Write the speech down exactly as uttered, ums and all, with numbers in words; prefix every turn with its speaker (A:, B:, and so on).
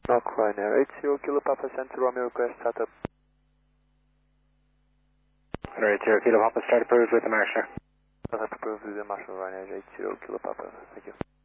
A: Knock Ryanair eight zero Kilo Papa Center Romeo request startup.
B: eight zero Kilo Papa, start approved with the Marshall.
A: Startup approved with the Marshall Ryanair eight zero Kilo Papa, thank you.